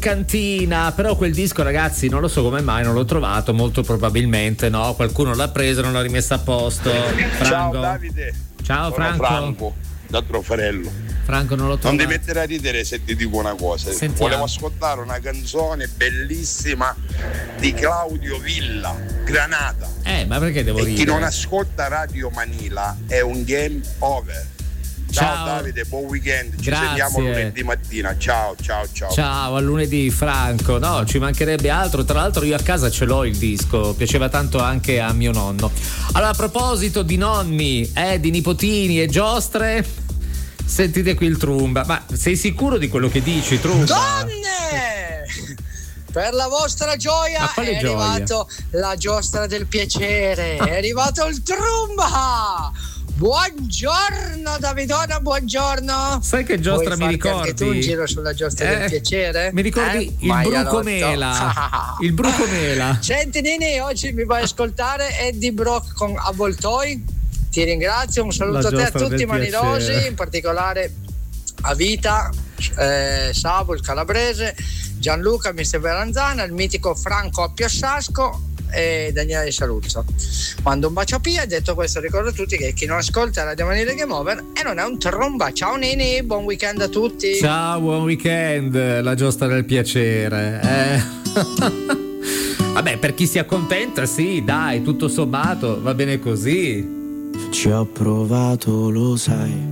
cantina, però quel disco, ragazzi, non lo so come mai non l'ho trovato, molto probabilmente no, qualcuno l'ha preso e non l'ha rimessa a posto. Franco. Ciao Davide. Ciao Franco da Trofarello. Franco, non lo trovo. Non ti mettere a ridere se ti dico una cosa. Sentiamo. Volevo ascoltare una canzone bellissima di Claudio Villa, Granata. Ma perché devo ridere? Chi non ascolta Radio Manila è un game over. Ciao Davide, buon weekend. Ci sentiamo lunedì mattina. Ciao. Ciao, a lunedì Franco. No, ci mancherebbe altro. Tra l'altro io a casa ce l'ho il disco, piaceva tanto anche a mio nonno. Allora, a proposito di nonni, di nipotini e giostre, sentite qui il Trumba. Ma sei sicuro di quello che dici, Trumba? Donne! Per la vostra gioia è arrivato la giostra del piacere, è arrivato il Trumba! Buongiorno Davidona, buongiorno. Sai che giostra mi ricordi? Anche tu un giro sulla giostra del piacere? Mi ricordi il Brucomela. Il Brucomela. Senti Nini, oggi mi vai a ascoltare Eddie Brock con Avvoltoi. Ti ringrazio, un saluto a te, a tutti i manilosi, in particolare a Vita, Savo il calabrese, Gianluca Mister Verranzana, il mitico Franco Appiossasco e Daniele Saluzzo. Mando un bacio a Pia e detto questo ricordo a tutti che chi non ascolta Radio Manile Game Over e non è un tromba. Ciao Nini, buon weekend a tutti. Ciao, buon weekend, la giostra del piacere. Vabbè, per chi si accontenta, sì, dai, tutto sommato va bene così. Ci ho provato, lo sai,